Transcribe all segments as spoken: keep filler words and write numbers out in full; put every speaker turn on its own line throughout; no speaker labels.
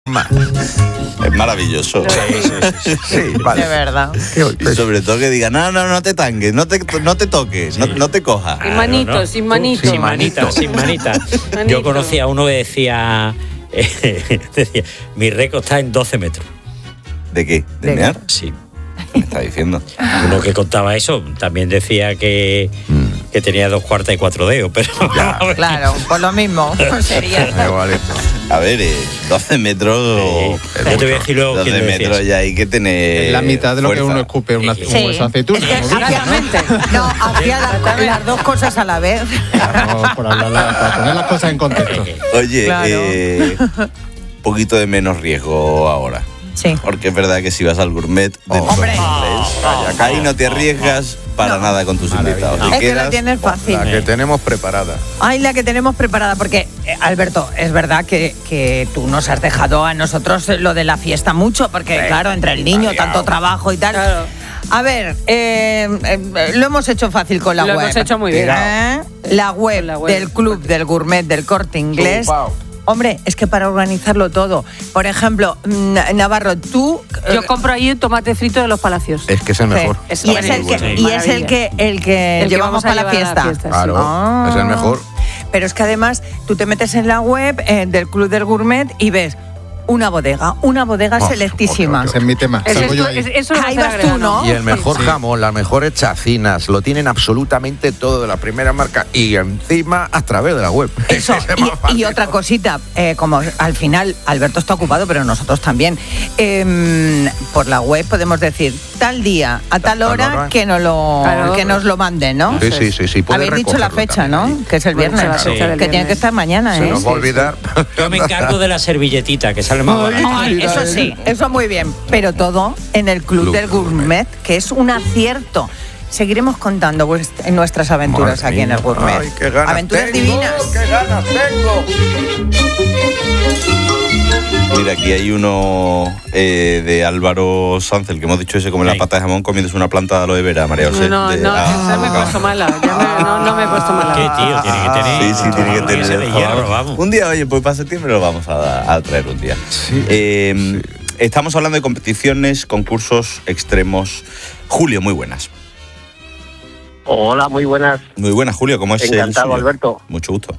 Es maravilloso.
Sí, sí, sí, sí, vale.
De verdad.
Y sobre todo que diga, no, no, no te tanques, no te, no te toques, no, no te cojas.
Sin manito,
no, no.
sin manito.
Sin manita, sin manita. Yo conocí a uno que decía, eh, decía, mi récord está en doce metros.
¿De qué? ¿De,
¿De
mear?
Sí.
¿Qué me está diciendo?
Uno que contaba eso también decía que, mm. que tenía dos cuartas y cuatro dedos, pero...
Ya, claro, por lo mismo sería.
A ver, eh, doce metros...
Sí. Yo te voy a decir luego
doce metros ya hay que tener
es la mitad de lo
fuerza.
que uno escupe una,
Sí.
un hueso de aceituna.
Es que hacía, no, hacía la, las dos cosas a la vez.
Claro, por hablar, para poner las cosas en contexto.
Oye,
Claro.
eh, un poquito de menos riesgo ahora.
Sí.
Porque es verdad que si vas al gourmet del
Oh, hombre.
Corte Inglés, ahí no te arriesgas para
No.
nada con tus invitados.
Es
Te
que
quedas-
lo tienes fácil.
La que tenemos preparada.
Ay, la que tenemos preparada, porque, eh, Alberto, es verdad que, que tú nos has dejado a nosotros lo de la fiesta mucho, porque,
Sí,
claro, entre el niño,
variado.
tanto trabajo y tal.
Claro.
A ver, eh, eh, lo hemos hecho fácil con la
Lo
web.
hemos hecho muy bien.
¿Eh? La web,
La web.
del Club del Gourmet del Corte Inglés.
Chupao.
Hombre, es que para organizarlo todo. Por ejemplo, mm, Navarro, tú... eh,
Yo compro ahí un tomate frito de los Palacios.
Es que es el
sí.
mejor.
Es
y es el que,
bueno.
y es el que, el que
El que
llevamos
vamos a
para la
llevar a la
fiesta.
fiesta.
Claro,
Ah.
es el mejor.
Pero es que además tú te metes en la web eh, del Club del Gourmet y ves una bodega, una bodega
Oh,
selectísima.
Ese es mi tema.
Es
Salgo yo
esto-
ahí.
es- eso lo
Ahí
hace
vas
la
tú,
Grana.
¿no?
Y el mejor
Sí.
jamón, las mejores chacinas, lo tienen absolutamente todo de la primera marca y encima a través de la web.
Eso,
Es más
y,
fácil.
y otra cosita, eh, como al final Alberto está ocupado, pero nosotros también, eh, por la web podemos decir tal día, a tal hora,
hora.
que, nos lo,
Claro.
que nos lo manden, ¿no?
Sí, sí, sí, sí. puede
Habéis dicho la
recogerlo
fecha,
también.
¿no? Que es el
Hemos dicho
viernes,
la
fecha
que
del
tiene que
viernes.
estar mañana,
Se
¿eh?
nos va a olvidar.
Yo me encargo de la servilletita, que sale más barato.
Ay, eso sí, eso muy bien. Pero todo en el Club,
Club
del Gourmet, que es un acierto. Seguiremos contando vuest- en nuestras aventuras
Madre
aquí en el
mía.
Gourmet.
Ay, qué ganas
Aventuras
tengo,
divinas.
¡Qué ganas tengo!
Mira, aquí hay uno eh, de Álvaro Sanz, el que hemos dicho ese come la
Sí.
pata de jamón comiéndose una planta de aloe vera, María José.
No, no,
de-
no,
ah,
ya me he
acá.
puesto mala. Ya me, no, no me he puesto mala.
¿Qué, tío? Tiene que tener...
Sí, sí, tiene que
Ese
tener.
de hierro, vamos.
Un día, oye, pues para septiembre lo vamos a, a traer un día. Eh, Estamos hablando de competiciones, concursos extremos. Julio, muy buenas.
Hola, muy buenas.
Muy buenas, Julio, ¿cómo es el
Encantado,
suyo?
Alberto.
Mucho gusto.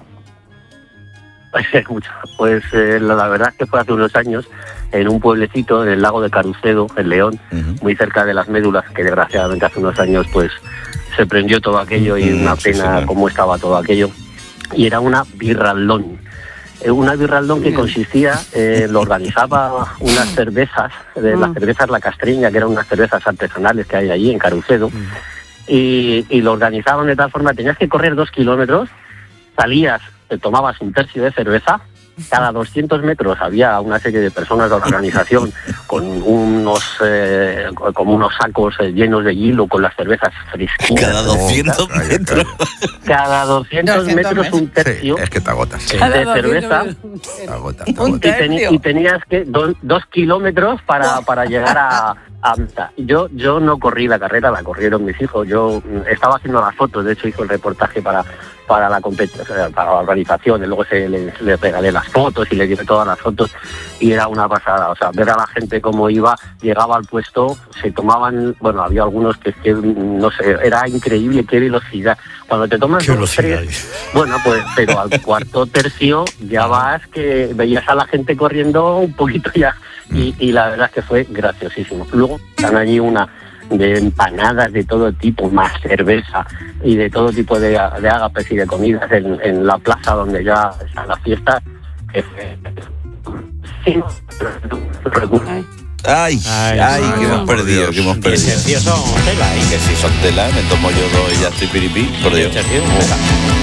Pues eh, la, la verdad es que fue hace unos años en un pueblecito en el lago de Carucedo, en León,
Ujú.
muy cerca de las médulas, que desgraciadamente hace unos años pues se prendió todo aquello y
Mm,
una
sí,
pena
señor.
cómo estaba todo aquello. Y era una birraldón. Eh, Una birraldón que consistía, eh, lo organizaba unas cervezas, de las
Mm.
cervezas La Castreña, que eran unas cervezas artesanales que hay allí en Carucedo, y, y lo organizaban de tal forma, tenías que correr dos kilómetros, salías, te tomabas un tercio de cerveza, cada doscientos metros había una serie de personas de la organización con unos eh, como unos sacos eh, llenos de hielo con las cervezas fresquitas.
Cada doscientos
Calla,
metros.
Cada doscientos
doscientos
metros un
Sí,
tercio
es que te agotas.
Sí.
de cerveza.
Te agotas, te
Un
agotas.
Y, teni-
tercio.
y tenías que do- dos kilómetros para, para llegar a, a meta. Yo yo no corrí la carrera, la corrieron mis hijos. Yo mm, estaba haciendo las fotos, de hecho hizo el reportaje para para la competición, para la organización, y luego se le, le regalé las fotos y le llevé todas las fotos y era una pasada. O sea, ver a la gente cómo iba, llegaba al puesto, se tomaban, bueno, había algunos que, que no sé, era increíble qué velocidad. Cuando te tomas
Qué
dos,
velocidad.
tres, bueno, pues, pero al cuarto tercio ya vas que veías a la gente corriendo un poquito ya. Y, y la verdad es que fue graciosísimo. Luego están allí una de empanadas de todo tipo, más cerveza y de todo tipo de, de ágapes y de comidas en, en la plaza donde ya está la fiesta. Que fue- sí,
Ay.
Ay,
Ay,
ay,
ay,
que hemos
por
perdido,
Dios.
que hemos
Y el
perdido.
tercio son tela,
Y
¿eh?
que si son tela, me tomo yo dos y ya estoy piripí, por
Y el
Dios.
tercio, tela.